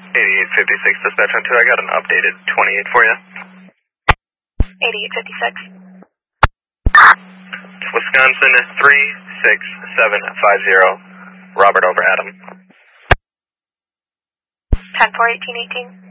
8856 dispatch on 2, I got an updated 28 for you. 8856. Wisconsin 36750, Robert over Adam. 10-4-18-18.